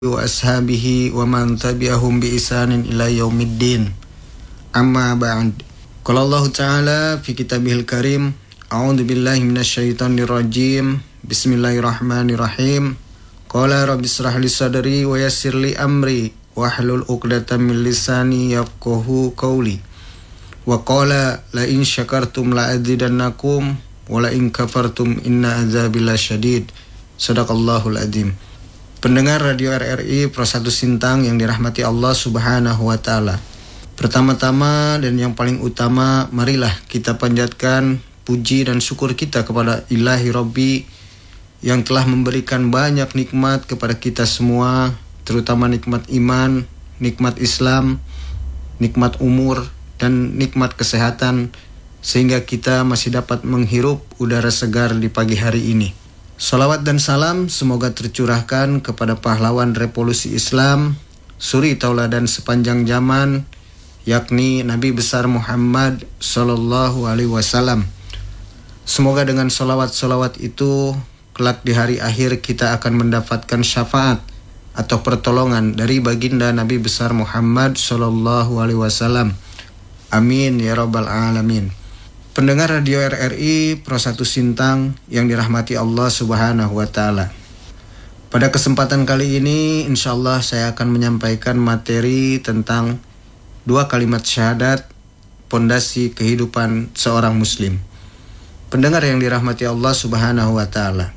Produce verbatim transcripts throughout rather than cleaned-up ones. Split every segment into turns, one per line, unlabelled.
wa ashabihi wa man tabi'ahum bi ihsanin ila yaumiddin. Amma ba'd. Qala Allah Ta'ala fi kitabihil karim, a'udzu billahi minasyaitonir rajim. Bismillahirrahmanirrahim. Qala rabbi israh li sadri wa yassir li amri wahlul 'uqdatam min lisani yafqahu qawli. Wa qala la in syakartum la azidannakum wa la in kafartum inna azabi lasyadid. Shadaqallahul adzim. Pendengar Radio R R I Pro satu Sintang yang dirahmati Allah Subhanahu wa taala. Pertama-tama dan yang paling utama, marilah kita panjatkan puji dan syukur kita kepada Ilahi Rabbi yang telah memberikan banyak nikmat kepada kita semua, terutama nikmat iman, nikmat Islam, nikmat umur, dan nikmat kesehatan, sehingga kita masih dapat menghirup udara segar di pagi hari ini. Salawat dan salam semoga tercurahkan kepada pahlawan revolusi Islam, suri tauladan sepanjang zaman, yakni Nabi besar Muhammad Sallallahu Alaihi Wasallam. Semoga dengan salawat-salawat itu kelak di hari akhir kita akan mendapatkan syafaat atau pertolongan dari baginda Nabi besar Muhammad Sallallahu Alaihi Wasallam. Amin ya rabbal alamin. Pendengar Radio R R I Pro satu Sintang yang dirahmati Allah Subhanahu wa taala. Pada kesempatan kali ini insyaallah saya akan menyampaikan materi tentang dua kalimat syahadat, pondasi kehidupan seorang muslim. Pendengar yang dirahmati Allah Subhanahu wa taala.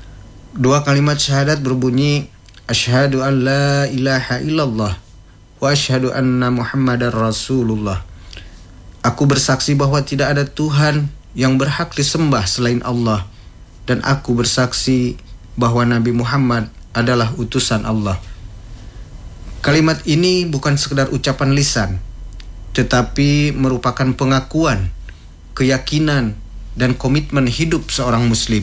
Dua kalimat syahadat berbunyi asyhadu an la ilaha illallah wa asyhadu anna Muhammadar Rasulullah. Aku bersaksi bahwa tidak ada Tuhan yang berhak disembah selain Allah, dan aku bersaksi bahwa Nabi Muhammad adalah utusan Allah. Kalimat ini bukan sekedar ucapan lisan, tetapi merupakan pengakuan, keyakinan, dan komitmen hidup seorang muslim.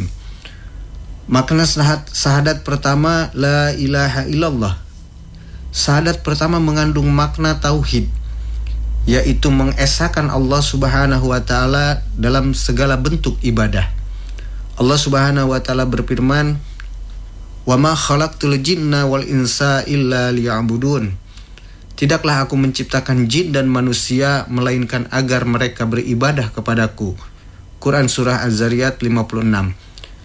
Makna syahadat pertama, la ilaha illallah. Syahadat pertama mengandung makna tauhid, yaitu mengesahkan Allah Subhanahu wa taala dalam segala bentuk ibadah. Allah Subhanahu wa taala berfirman, "Wa ma khalaqtul jinna wal insa illa liya'budun." Tidaklah aku menciptakan jin dan manusia melainkan agar mereka beribadah kepadaku. Quran surah Az-Zariyat lima puluh enam.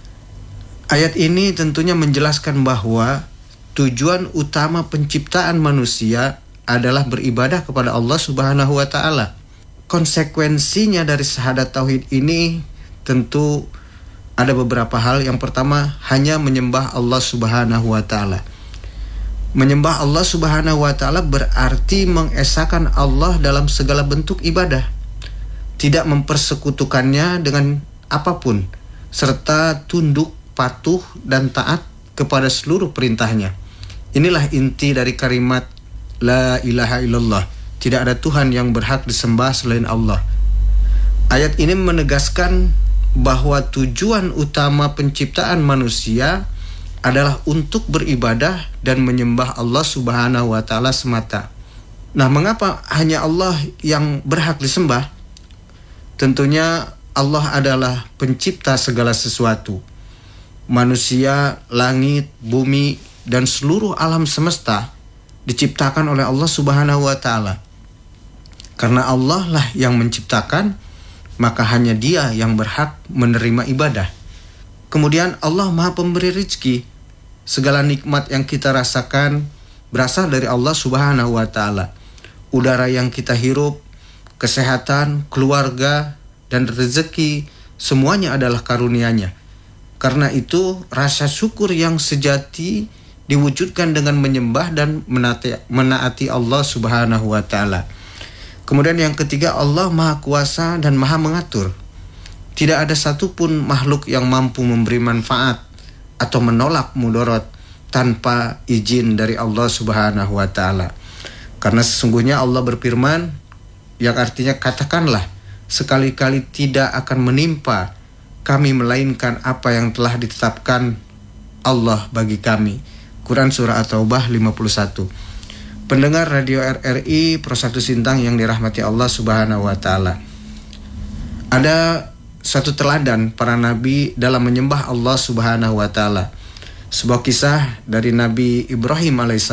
Ayat ini tentunya menjelaskan bahwa tujuan utama penciptaan manusia adalah beribadah kepada Allah Subhanahu wa taala. Konsekuensinya dari syahadat tauhid ini tentu ada beberapa hal. Yang pertama, hanya menyembah Allah Subhanahu wa taala. Menyembah Allah Subhanahu wa taala berarti mengesahkan Allah dalam segala bentuk ibadah, tidak mempersekutukannya dengan apapun, serta tunduk, patuh, dan taat kepada seluruh perintahnya. Inilah inti dari kalimat la ilaha illallah. Tidak ada Tuhan yang berhak disembah selain Allah. Ayat ini menegaskan bahwa tujuan utama penciptaan manusia adalah untuk beribadah dan menyembah Allah Subhanahu wa taala semata. Nah, mengapa hanya Allah yang berhak disembah? Tentunya Allah adalah pencipta segala sesuatu. Manusia, langit, bumi, dan seluruh alam semesta diciptakan oleh Allah Subhanahu wa taala. Karena Allah lah yang menciptakan, maka hanya Dia yang berhak menerima ibadah. Kemudian Allah Maha Pemberi rezeki. Segala nikmat yang kita rasakan berasal dari Allah Subhanahu wa taala. Udara yang kita hirup, kesehatan, keluarga, dan rezeki semuanya adalah karunia-Nya. Karena itu rasa syukur yang sejati diwujudkan dengan menyembah dan menaati, menaati Allah Subhanahu wa taala. Kemudian yang ketiga, Allah Maha Kuasa dan Maha Mengatur. Tidak ada satupun makhluk yang mampu memberi manfaat atau menolak mudarat tanpa izin dari Allah Subhanahu wa taala. Karena sesungguhnya Allah berfirman, yang artinya katakanlah, sekali-kali tidak akan menimpa kami melainkan apa yang telah ditetapkan Allah bagi kami. Quran surah At-Taubah lima puluh satu. Pendengar Radio R R I Pro satu Sintang yang dirahmati Allah Subhanahu wa taala. Ada satu teladan para nabi dalam menyembah Allah Subhanahu wa taala. sebuah kisah dari Nabi Ibrahim alaihissalam